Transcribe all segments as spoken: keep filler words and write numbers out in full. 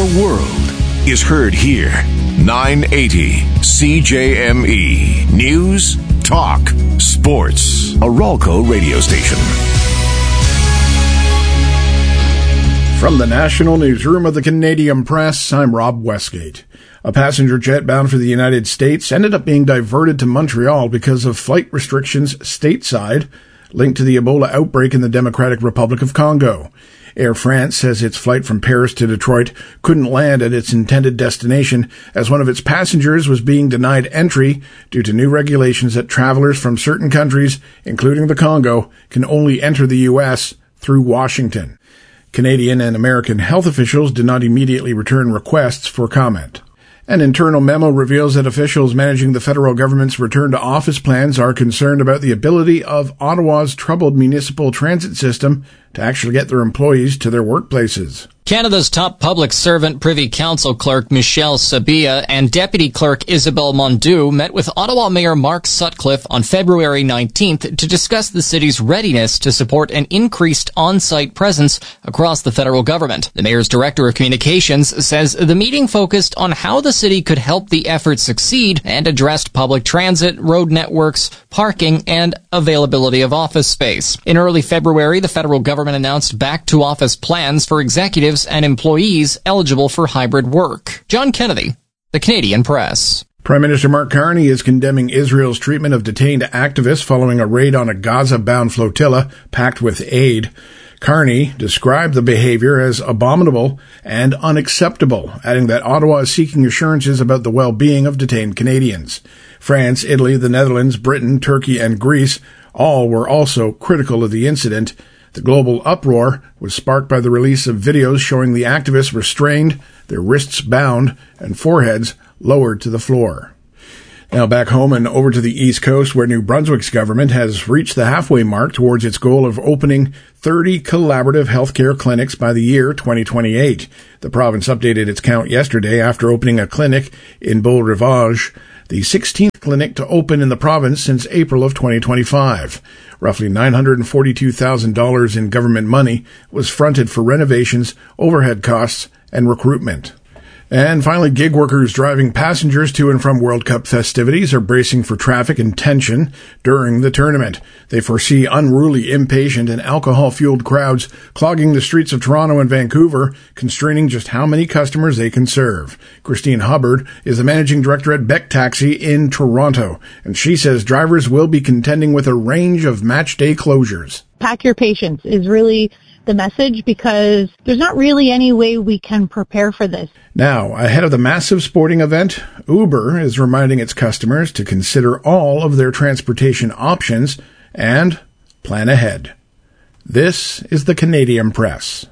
world is heard here. nine eighty C J M E. News, talk, sports. A Ralco radio station. From the National Newsroom of the Canadian Press, I'm Rob Westgate. A passenger jet bound for the United States ended up being diverted to Montreal because of flight restrictions stateside linked to the Ebola outbreak in the Democratic Republic of Congo. Air France says its flight from Paris to Detroit couldn't land at its intended destination as one of its passengers was being denied entry due to new regulations that travelers from certain countries, including the Congo, can only enter the U S through Washington. Canadian and American health officials did not immediately return requests for comment. An internal memo reveals that officials managing the federal government's return to office plans are concerned about the ability of Ottawa's troubled municipal transit system to actually get their employees to their workplaces. Canada's top public servant Privy Council clerk Michelle Sabia and Deputy Clerk Isabelle Mondeau met with Ottawa Mayor Mark Sutcliffe on February nineteenth to discuss the city's readiness to support an increased on-site presence across the federal government. The mayor's director of communications says the meeting focused on how the city could help the effort succeed and addressed public transit, road networks, parking, and availability of office space. In early February, the federal government announced back-to-office plans for executives and employees eligible for hybrid work. John Kennedy, the Canadian Press. Prime Minister Mark Carney is condemning Israel's treatment of detained activists following a raid on a Gaza-bound flotilla packed with aid. Carney described the behavior as abominable and unacceptable, adding that Ottawa is seeking assurances about the well-being of detained Canadians. France, Italy, the Netherlands, Britain, Turkey, and Greece all were also critical of the incident. The global uproar was sparked by the release of videos showing the activists restrained, their wrists bound, and foreheads lowered to the floor. Now back home and over to the East Coast, where New Brunswick's government has reached the halfway mark towards its goal of opening thirty collaborative healthcare clinics by the year twenty twenty-eight. The province updated its count yesterday after opening a clinic in Beau-Rivage, the sixteenth clinic to open in the province since April of twenty twenty-five. Roughly nine hundred forty-two thousand dollars in government money was fronted for renovations, overhead costs, and recruitment. And finally, gig workers driving passengers to and from World Cup festivities are bracing for traffic and tension during the tournament. They foresee unruly, impatient, and alcohol-fueled crowds clogging the streets of Toronto and Vancouver, constraining just how many customers they can serve. Christine Hubbard is the managing director at Beck Taxi in Toronto, and she says drivers will be contending with a range of match day closures. Pack your patience is really the message, because there's not really any way we can prepare for this. Now, ahead of the massive sporting event, Uber is reminding its customers to consider all of their transportation options and plan ahead. This is the Canadian Press.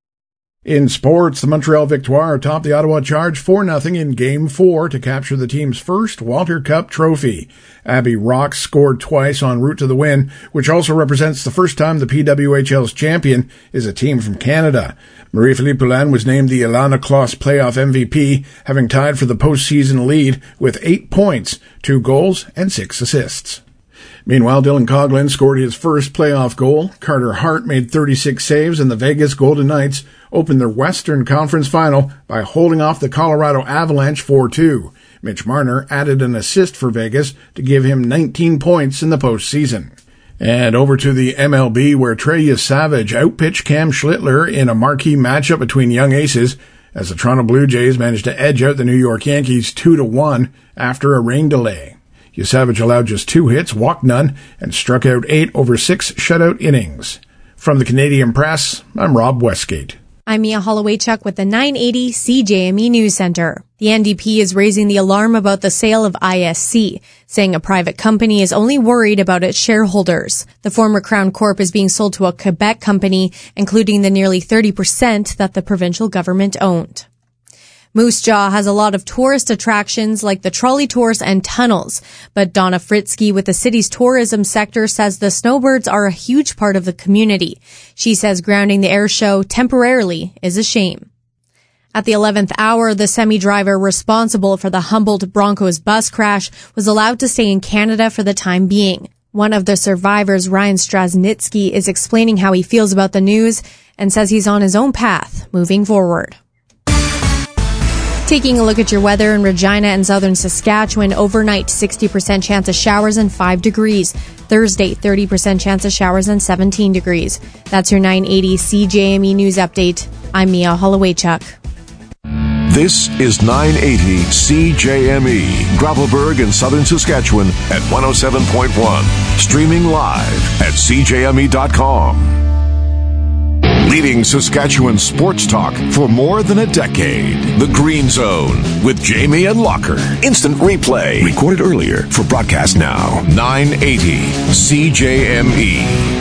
In sports, the Montreal Victoire topped the Ottawa Charge four nothing in Game four to capture the team's first Walter Cup trophy. Abby Rock scored twice en route to the win, which also represents the first time the P W H L's champion is a team from Canada. Marie-Philippe Poulin was named the Ilana Kloss playoff M V P, having tied for the postseason lead with eight points, two goals, and six assists. Meanwhile, Dylan Coghlan scored his first playoff goal. Carter Hart made thirty-six saves, and the Vegas Golden Knights opened their Western Conference final by holding off the Colorado Avalanche four two. Mitch Marner added an assist for Vegas to give him nineteen points in the postseason. And over to the M L B, where Trey Savage outpitched Cam Schlittler in a marquee matchup between young aces, as the Toronto Blue Jays managed to edge out the New York Yankees two to one after a rain delay. Savage allowed just two hits, walked none, and struck out eight over six shutout innings. From the Canadian Press, I'm Rob Westgate. I'm Mia Holloway-Chuck with the nine eighty C J M E News Center. The N D P is raising the alarm about the sale of I S C, saying a private company is only worried about its shareholders. The former Crown Corp is being sold to a Quebec company, including the nearly thirty percent that the provincial government owned. Moose Jaw has a lot of tourist attractions like the trolley tours and tunnels, but Donna Fritzky with the city's tourism sector says the snowbirds are a huge part of the community. She says grounding the air show temporarily is a shame. At the eleventh hour, the semi-driver responsible for the Humboldt Broncos bus crash was allowed to stay in Canada for the time being. One of the survivors, Ryan Strasnitsky, is explaining how he feels about the news and says he's on his own path moving forward. Taking a look at your weather in Regina and southern Saskatchewan, overnight sixty percent chance of showers and five degrees. Thursday, thirty percent chance of showers and seventeen degrees. That's your nine eighty C J M E News Update. I'm Mia Holloway-Chuck. This is nine eighty C J M E, Gravelburg in southern Saskatchewan at one oh seven point one. Streaming live at c j m e dot com. Leading Saskatchewan sports talk for more than a decade. The Green Zone with Jamie and Locker. Instant replay. Recorded earlier for broadcast now. nine eighty C J M E.